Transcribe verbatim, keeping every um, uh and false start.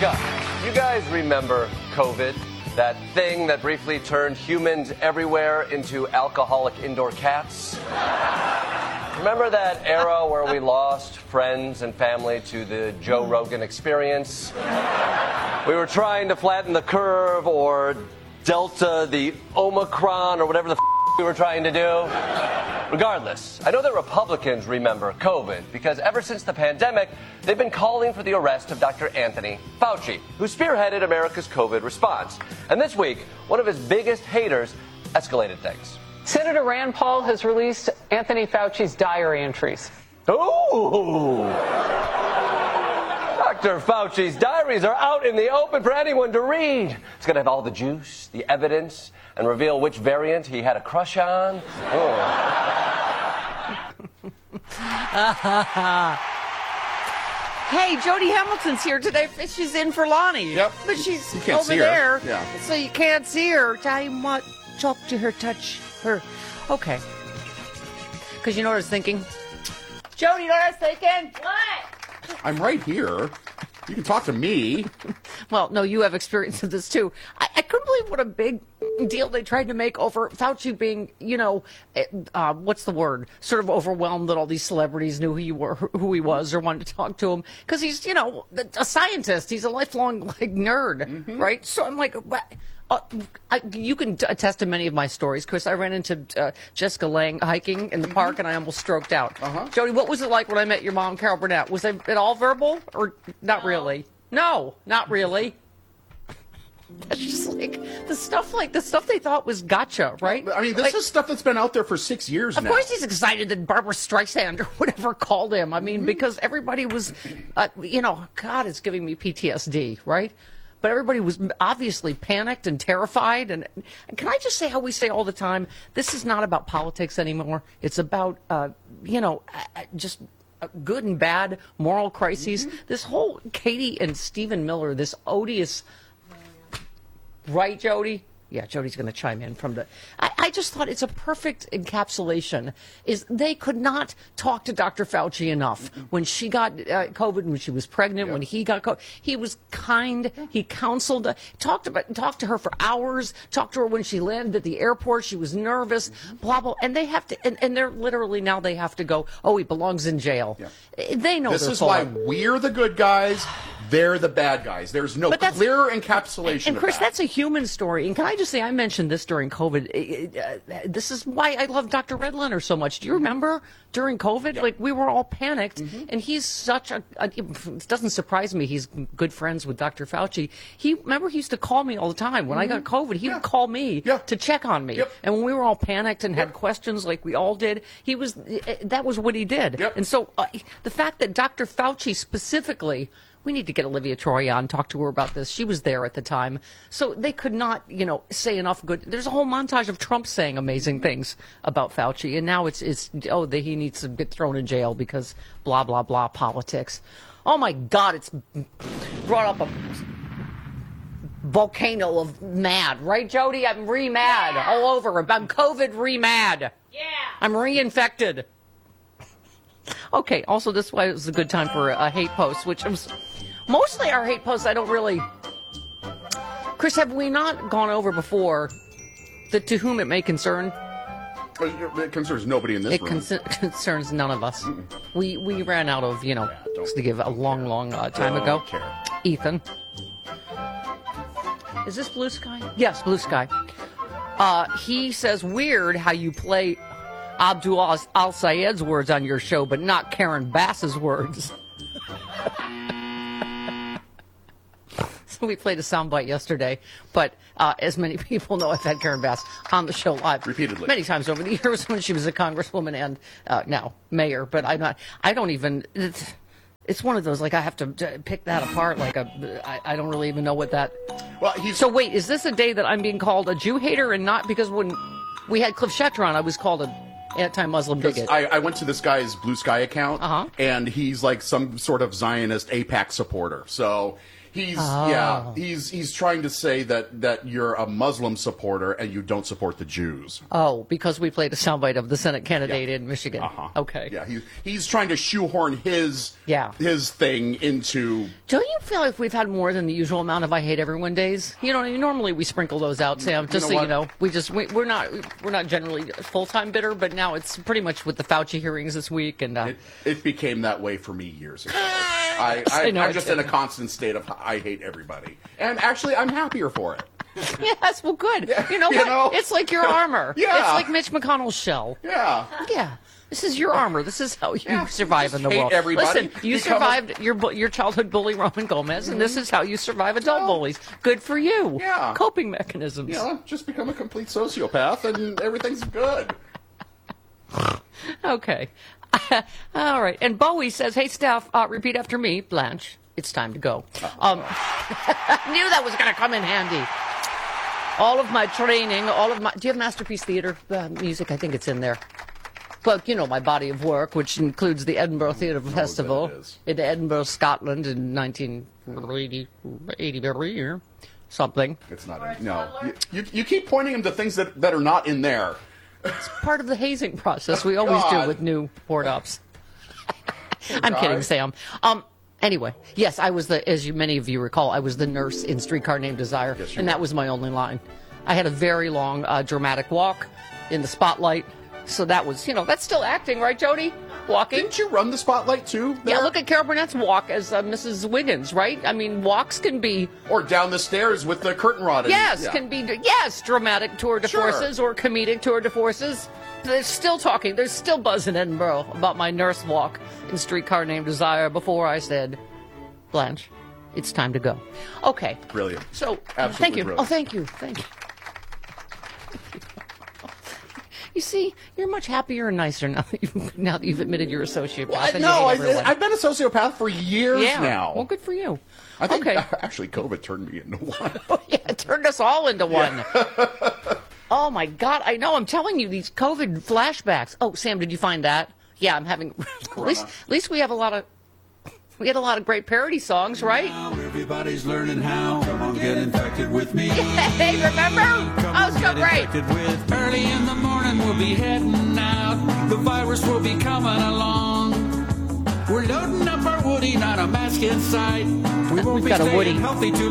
up. You guys remember COVID? That thing that briefly turned humans everywhere into alcoholic indoor cats? Remember that era where we lost friends and family to the Joe Rogan experience? We were trying to flatten the curve or delta the Omicron or whatever the f- we were trying to do. Regardless, I know that Republicans remember COVID because ever since the pandemic, they've been calling for the arrest of Doctor Anthony Fauci, who spearheaded America's COVID response. And this week, one of his biggest haters escalated things. Senator Rand Paul has released Anthony Fauci's diary entries. Ooh! Doctor Fauci's diaries are out in the open for anyone to read. It's going to have all the juice, the evidence, and reveal which variant he had a crush on. Oh. Hey, Jody Hamilton's here today. She's in for Lonnie. Yep. But she's You can't over see her. there. Yeah. So you can't see her. Tell you what, talk to her, touch her. Okay. Because you know what I was thinking? Jody, you know what I was thinking? What? I'm right here. You can talk to me. Well, no, you have experience of this, too. I, I couldn't believe what a big deal they tried to make over Fauci being, you know, uh, what's the word? Sort of overwhelmed that all these celebrities knew who he, were, who he was or wanted to talk to him. Because he's, you know, a scientist. He's a lifelong, like, nerd, mm-hmm. right? So I'm like, what? Uh, I, you can attest to many of my stories, Chris. I ran into uh, Jessica Lange hiking in the mm-hmm. park, and I almost stroked out. Uh-huh. Jody, what was it like when I met your mom, Carol Burnett? Was it all verbal, or not no. really? No, not really. It's just like the stuff, like the stuff they thought was gotcha, right? I mean, this like, is stuff that's been out there for six years of now. Of course, he's excited that Barbara Streisand or whatever called him. I mean, mm-hmm. because everybody was, uh, you know, God, it's giving me P T S D, right? But everybody was obviously panicked and terrified. And, and can I just say how we say all the time, this is not about politics anymore. It's about, uh, you know, just good and bad moral crises. Mm-hmm. This whole Katie and Stephen Miller, this odious, right, Jody? Yeah, Jody's going to chime in from the... I, I just thought it's a perfect encapsulation. Is they could not talk to Doctor Fauci enough. When she got uh, COVID, when she was pregnant, yep. when he got COVID, he was kind. He counseled, uh, talked about, talked to her for hours, talked to her when she landed at the airport. She was nervous, mm-hmm. blah, blah. And they have to... And, and they're literally now they have to go, oh, he belongs in jail. Yeah. They know This they're is full why of... we're the good guys. They're the bad guys. There's no clear encapsulation and, and Chris, of that. that's a human story. And can I just say, I mentioned this during COVID. Uh, this is why I love Doctor Redlener so much. Do you remember during COVID? Yeah. Like, we were all panicked. Mm-hmm. And he's such a, a... It doesn't surprise me. He's good friends with Doctor Fauci. He, remember, he used to call me all the time. When mm-hmm. I got COVID, he yeah. would call me yeah. to check on me. Yep. And when we were all panicked and yep. had questions like we all did, he was... That was what he did. Yep. And so uh, the fact that Doctor Fauci specifically... We need to get Olivia Troy on, talk to her about this. She was there at the time. So they could not, you know, say enough good. There's a whole montage of Trump saying amazing things about Fauci. And now it's, it's oh, that he needs to get thrown in jail because blah, blah, blah, politics. Oh, my God, it's brought up a volcano of mad. Right, Jody? I'm re-mad yeah. all over. I'm COVID re-mad. Yeah. I'm reinfected. Okay, also this is why it was a good time for a hate post, which was mostly our hate posts. I don't really... Chris, have we not gone over before the to whom it may concern? It concerns nobody in this it room. It con- concerns none of us. Mm-mm. We we ran out of, you know, yeah, to give a long, long uh, time don't ago. Care. Ethan. Is this Blue Sky? Yes, Blue Sky. Uh, he says, weird how you play... Abdul Al-Sayed's words on your show, but not Karen Bass's words. So we played a soundbite yesterday, but uh, as many people know, I've had Karen Bass on the show live repeatedly many times over the years when she was a congresswoman and uh, now mayor. But I'm not. I don't even. It's, it's one of those like I have to pick that apart. Like a, I, I don't really even know what that. Well, he's... So wait, is this a day that I'm being called a Jew hater and not because when we had Cliff Schechter on, I was called a anti-Muslim bigot. I, I went to this guy's Blue Sky account, uh-huh. and he's like some sort of Zionist AIPAC supporter. So He's Oh. yeah. He's he's trying to say that that you're a Muslim supporter and you don't support the Jews. Oh, because we played a soundbite of the Senate candidate Yeah. in Michigan. Uh-huh. Okay. Yeah, he's he's trying to shoehorn his Yeah. his thing into. Don't you feel like we've had more than the usual amount of I hate everyone days? You know, normally we sprinkle those out, Sam. Just know so what? you know, we just we, we're not we're not generally full time bitter, but now it's pretty much with the Fauci hearings this week, and uh, It, it became that way for me years ago. I, I, I know I'm it just did. in a constant state of I hate everybody, and actually I'm happier for it. yes, well, good. Yeah, you know you what? know? It's like your armor. Yeah. It's like Mitch McConnell's shell. Yeah. Yeah. This is your armor. This is how you Yeah, survive just in the hate world. everybody. Listen, you Become a- survived your bu- your childhood bully Roman Gomez, and this is how you survive adult Well, bullies. Good for you. yeah. Coping mechanisms. You know, just become a complete sociopath and everything's good. Okay. All right. And Bowie says, "Hey, Steph, uh, repeat after me, Blanche. It's time to go." Um, I knew that was going to come in handy. All of my training, all of my. Do you have Masterpiece Theatre uh, music? I think it's in there. But you know my body of work, which includes the Edinburgh Theatre Festival that it is. in Edinburgh, Scotland, in nineteen eighty, eighty year, something. It's not. In, no, you, you you keep pointing him to things that, that are not in there. Part of the hazing process we always God. do with new port ups. I'm guy. kidding, Sam. Um. Anyway, yes, I was the, as you many of you recall, I was the nurse in Streetcar Named Desire, Yes, you and were. that was my only line. I had a very long, uh, dramatic walk in the spotlight, so that was, you know, that's still acting, right, Jody? Walking. Didn't you run the spotlight too? Yeah, there? look at Carol Burnett's walk as uh, Missus Wiggins, right? I mean, walks can be, Or down the stairs with the curtain rod. And, yes, yeah. can be, yes, dramatic tour de Sure. forces or comedic tour de forces. They're still talking. There's still buzz in Edinburgh about my nurse walk in Streetcar Named Desire before I said, Blanche, it's time to go. Okay. Brilliant. So, Absolutely thank you. brilliant. Oh, thank you. Thank you. You see, you're much happier and nicer now that you've, now that you've admitted you're a sociopath. Well, and you no, hate I, everyone. I've been a sociopath for years yeah. now. Well, good for you. I think okay. actually COVID turned me into one. Yeah, it turned us all into one. Oh my God! I know. I'm telling you, these COVID flashbacks. Oh, Sam, did you find that? Yeah, I'm having. At least, at least we have a lot of. We had a lot of great parody songs, right? Now everybody's learning how. Come on, get infected with me. Hey, remember? Come Oh, on, so get great. infected with. Early in the morning, we'll be heading out. The virus will be coming along. We're loading up our Woody, not a mask in sight. We won't We've be got a staying Woody. healthy too